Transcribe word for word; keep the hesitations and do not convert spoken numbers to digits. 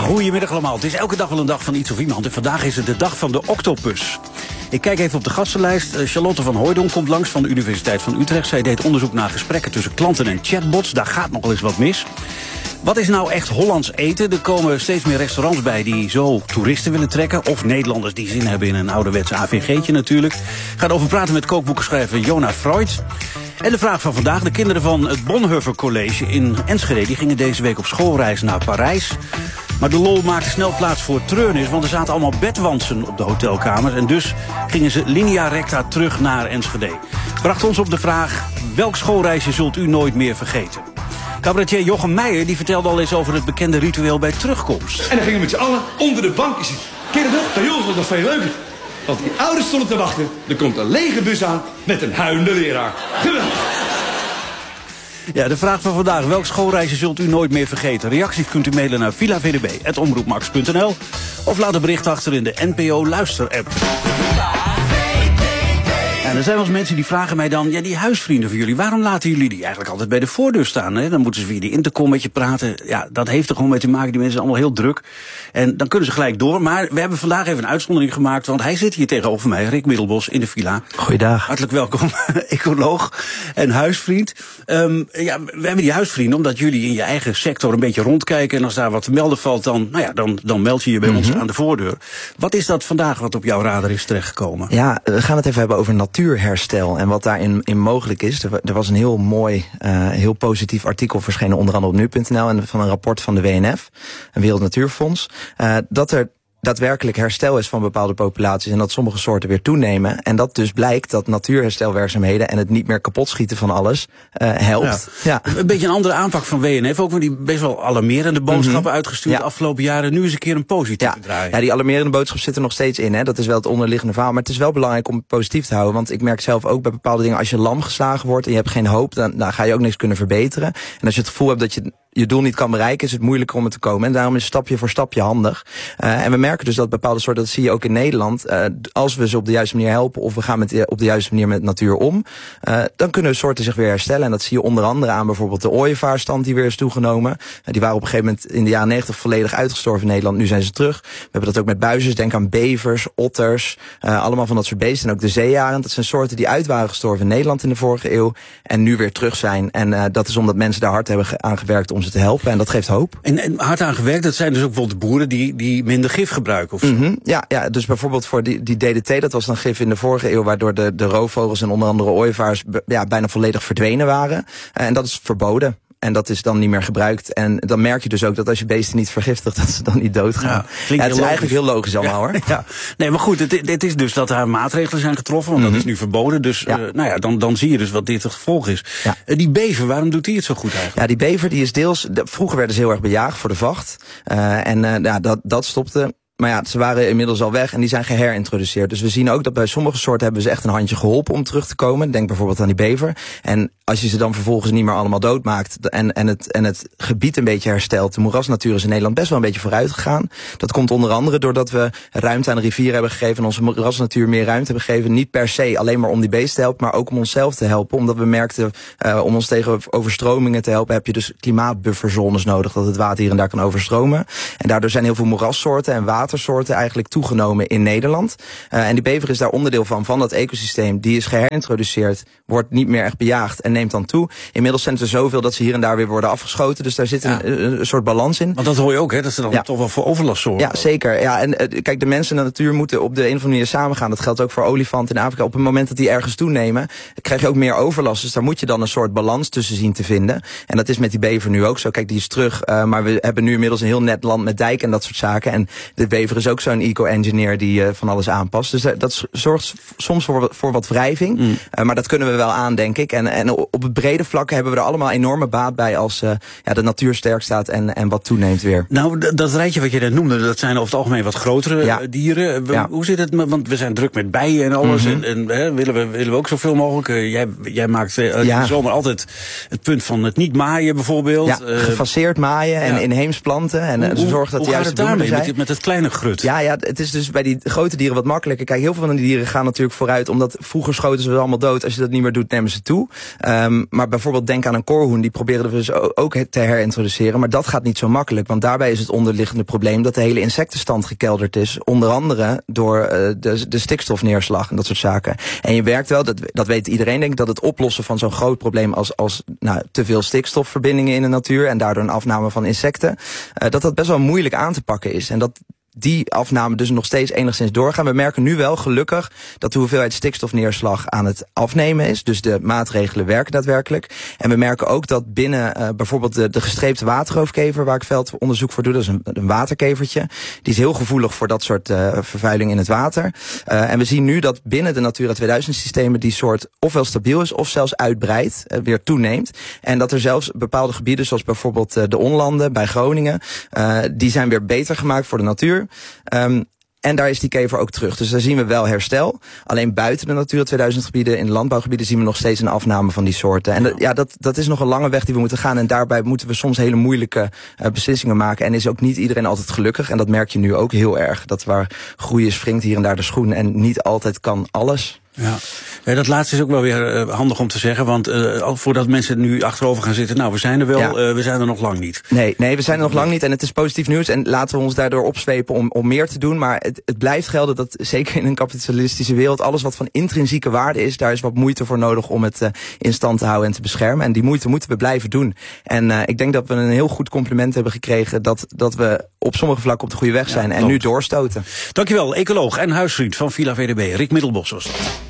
Goedemiddag allemaal. Het is elke dag wel een dag van iets of iemand. En vandaag is het de dag van de octopus. Ik kijk even op de gastenlijst. Charlotte van Hooijdonk komt langs van de Universiteit van Utrecht. Zij deed onderzoek naar gesprekken tussen klanten en chatbots. Daar gaat nog wel eens wat mis. Wat is nou echt Hollands eten? Er komen steeds meer restaurants bij die zo toeristen willen trekken. Of Nederlanders die zin hebben in een ouderwetse A V G'tje natuurlijk. Ik ga erover praten met kookboekenschrijver Jona Freud. En de vraag van vandaag. De kinderen van het Bonhoeffer College in Enschede die gingen deze week op schoolreis naar Parijs. Maar de lol maakte snel plaats voor treurnis, want er zaten allemaal bedwantsen op de hotelkamers. En dus gingen ze linea recta terug naar Enschede. Bracht ons op de vraag, welk schoolreisje zult u nooit meer vergeten? Cabaretier Jochem Meijer die vertelde al eens over het bekende ritueel bij terugkomst. En dan gingen we met z'n allen onder de bank zitten. Kennen toch? Bij ons was nog veel leuker. Want die ouders stonden te wachten. Er komt een lege bus aan met een huilende leraar. Geweldig. Ja, de vraag van vandaag. Welk schoolreisje zult u nooit meer vergeten? Reacties kunt u mailen naar villa v d b apenstaartje omroepmax punt n l of laat een bericht achter in de N P O Luister-app. En er zijn wel eens mensen die vragen mij dan, ja, die huisvrienden van jullie, waarom laten jullie die eigenlijk altijd bij de voordeur staan? Hè? Dan moeten ze via die intercom met je praten. Ja, dat heeft er gewoon mee te maken, die mensen zijn allemaal heel druk. En dan kunnen ze gelijk door. Maar we hebben vandaag even een uitzondering gemaakt, want hij zit hier tegenover mij, Rick Middelbos, in de villa. Goeiedag. Hartelijk welkom, ecoloog en huisvriend. Um, ja, we hebben die huisvrienden omdat jullie in je eigen sector een beetje rondkijken. En als daar wat te melden valt, dan, nou ja, dan, dan meld je je bij mm-hmm. ons aan de voordeur. Wat is dat vandaag wat op jouw radar is terechtgekomen? Ja, we gaan het even hebben over natuurherstel en wat daarin in mogelijk is. Er, er was een heel mooi, uh, heel positief artikel verschenen onder andere op nu punt n l en van een rapport van de W N F, een Wereld Natuurfonds, uh, dat er daadwerkelijk herstel is van bepaalde populaties en dat sommige soorten weer toenemen. En dat dus blijkt dat natuurherstelwerkzaamheden en het niet meer kapotschieten van alles uh, helpt. Ja. Ja. Een beetje een andere aanpak van W N F, ook met die best wel alarmerende boodschappen mm-hmm. uitgestuurd ja. de afgelopen jaren. Nu is een keer een positieve ja. draai. Ja, die alarmerende boodschap zit er nog steeds in. Hè. Dat is wel het onderliggende verhaal. Maar het is wel belangrijk om het positief te houden. Want ik merk zelf ook bij bepaalde dingen, als je lam geslagen wordt en je hebt geen hoop, dan, dan ga je ook niks kunnen verbeteren. En als je het gevoel hebt dat je je doel niet kan bereiken, is het moeilijker om er te komen. En daarom is stapje voor stapje handig. Uh, en we merken dus dat bepaalde soorten, dat zie je ook in Nederland, uh, als we ze op de juiste manier helpen of we gaan met, op de juiste manier met natuur om, uh, dan kunnen soorten zich weer herstellen. En dat zie je onder andere aan bijvoorbeeld de ooievaarsstand die weer is toegenomen. Uh, die waren op een gegeven moment in de jaren negentig volledig uitgestorven in Nederland. Nu zijn ze terug. We hebben dat ook met buizers. Denk aan bevers, otters, uh, allemaal van dat soort beesten. En ook de zeearend. Dat zijn soorten die uit waren gestorven in Nederland in de vorige eeuw en nu weer terug zijn. En uh, dat is omdat mensen daar hard hebben ge- aan gewerkt om ze te helpen. En dat geeft hoop. En, en hard aan gewerkt, dat zijn dus ook bijvoorbeeld de boeren die, die minder gif gebruiken of zo. Mm-hmm. Ja, ja, dus bijvoorbeeld voor die, die D D T, dat was dan gif in de vorige eeuw, waardoor de, de roofvogels en onder andere ooievaars ja, bijna volledig verdwenen waren. En dat is verboden. En dat is dan niet meer gebruikt. En dan merk je dus ook dat als je beesten niet vergiftigt, dat ze dan niet doodgaan. Ja, ja, het is eigenlijk heel logisch allemaal, ja, hoor. Ja. Nee, maar goed, het, het is dus dat er maatregelen zijn getroffen, want mm-hmm. dat is nu verboden. Dus ja. uh, nou ja, dan, dan zie je dus wat dit het gevolg is. Ja. Uh, die bever, waarom doet die het zo goed eigenlijk? Ja, die bever die is deels, de, vroeger werden ze heel erg bejaagd voor de vacht. Uh, en uh, ja, dat, dat stopte. Maar ja, ze waren inmiddels al weg en die zijn geherintroduceerd. Dus we zien ook dat bij sommige soorten hebben ze echt een handje geholpen om terug te komen. Denk bijvoorbeeld aan die bever. En als je ze dan vervolgens niet meer allemaal doodmaakt en, en, het, en het gebied een beetje herstelt. De moerasnatuur is in Nederland best wel een beetje vooruit gegaan. Dat komt onder andere doordat we ruimte aan de rivier hebben gegeven en onze moerasnatuur meer ruimte hebben gegeven. Niet per se alleen maar om die beesten te helpen, maar ook om onszelf te helpen. Omdat we merkten, uh, om ons tegen overstromingen te helpen, heb je dus klimaatbufferzones nodig, dat het water hier en daar kan overstromen. En daardoor zijn heel veel moerassoorten en water soorten eigenlijk toegenomen in Nederland. Uh, en die bever is daar onderdeel van, van dat ecosysteem. Die is geherintroduceerd, wordt niet meer echt bejaagd en neemt dan toe. Inmiddels zijn er zoveel dat ze hier en daar weer worden afgeschoten. Dus daar zit ja. een, een soort balans in. Want dat hoor je ook, hè? Dat ze dan ja. toch wel voor overlast zorgen. Ja, zeker. Ja, en uh, kijk, de mensen en de natuur moeten op de een of andere manier samengaan. Dat geldt ook voor olifanten in Afrika. Op het moment dat die ergens toenemen, krijg je ook meer overlast. Dus daar moet je dan een soort balans tussen zien te vinden. En dat is met die bever nu ook zo. Kijk, die is terug. Uh, maar we hebben nu inmiddels een heel net land met dijken en dat soort zaken. En de bever is ook zo'n eco-engineer die uh, van alles aanpast. Dus uh, dat zorgt soms voor, voor wat wrijving. Mm. Uh, maar dat kunnen we wel aan, denk ik. En, en op het brede vlak hebben we er allemaal enorme baat bij als uh, ja, de natuur sterk staat en, en wat toeneemt weer. Nou, d- dat rijtje wat je net noemde, dat zijn over het algemeen wat grotere ja. dieren. We, ja. Hoe zit het? Want we zijn druk met bijen en alles. Mm-hmm. En, en hè, willen, we, willen we ook zoveel mogelijk. Uh, jij, jij maakt uh, ja. in de zomer altijd het punt van het niet maaien bijvoorbeeld. Ja, uh, gefaseerd maaien en ja. inheems planten. En hoe, uh, zorg dat hoe de juiste gaat het daarmee zijn. Met, met het kleine grut? Ja, ja, het is dus bij die grote dieren wat makkelijker. Kijk, heel veel van die dieren gaan natuurlijk vooruit, omdat vroeger schoten ze allemaal dood. Als je dat niet meer doet, nemen ze toe. Uh, Um, maar bijvoorbeeld denk aan een koorhoen, die proberen we dus ook te herintroduceren. Maar dat gaat niet zo makkelijk, want daarbij is het onderliggende probleem dat de hele insectenstand gekelderd is. Onder andere door uh, de, de stikstofneerslag en dat soort zaken. En je werkt wel, dat, dat weet iedereen denk ik, dat het oplossen van zo'n groot probleem als, als nou, te veel stikstofverbindingen in de natuur en daardoor een afname van insecten, uh, dat dat best wel moeilijk aan te pakken is. En dat die afname dus nog steeds enigszins doorgaan. We merken nu wel gelukkig dat de hoeveelheid stikstofneerslag aan het afnemen is. Dus de maatregelen werken daadwerkelijk. En we merken ook dat binnen uh, bijvoorbeeld de, de gestreepte waterhoofdkever, waar ik veldonderzoek voor doe, dat is een, een waterkevertje. Die is heel gevoelig voor dat soort uh, vervuiling in het water. Uh, en we zien nu dat binnen de Natura tweeduizend systemen die soort ofwel stabiel is of zelfs uitbreidt, uh, weer toeneemt. En dat er zelfs bepaalde gebieden, zoals bijvoorbeeld uh, de onlanden bij Groningen, uh, die zijn weer beter gemaakt voor de natuur. Um, en daar is die kever ook terug. Dus daar zien we wel herstel. Alleen buiten de Natura tweeduizend gebieden, in de landbouwgebieden, zien we nog steeds een afname van die soorten. En dat, ja, dat, dat is nog een lange weg die we moeten gaan. En daarbij moeten we soms hele moeilijke uh, beslissingen maken. En is ook niet iedereen altijd gelukkig. En dat merk je nu ook heel erg. Dat waar groei is, wringt hier en daar de schoen. En niet altijd kan alles. Ja. Ja, dat laatste is ook wel weer uh, handig om te zeggen, want uh, voordat mensen nu achterover gaan zitten, nou, we zijn er wel, ja. uh, we zijn er nog lang niet. Nee, nee, we zijn er nog lang niet en het is positief nieuws en laten we ons daardoor opzwepen om, om meer te doen, maar het, het blijft gelden dat zeker in een kapitalistische wereld, alles wat van intrinsieke waarde is, daar is wat moeite voor nodig om het uh, in stand te houden en te beschermen. En die moeite moeten we blijven doen. En uh, ik denk dat we een heel goed compliment hebben gekregen dat, dat we op sommige vlakken op de goede weg zijn ja, en nu doorstoten. Dankjewel, ecoloog en huisvriend van Villa V D B, Rick Middelbos was dat.